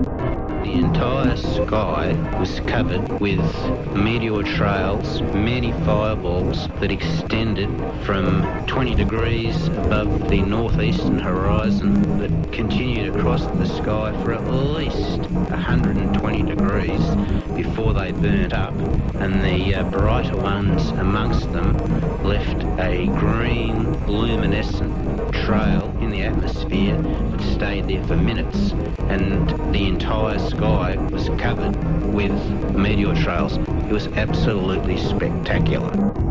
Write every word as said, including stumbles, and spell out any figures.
The entire sky was covered with meteor trails, many fireballs that extended from twenty degrees above the northeastern horizon that continued across the sky for at least one hundred twenty degrees before they burnt up, and the uh, brighter ones amongst them left a green luminescent trail in the atmosphere that stayed there for minutes, and the entire sky was covered with meteor trails. It was absolutely spectacular.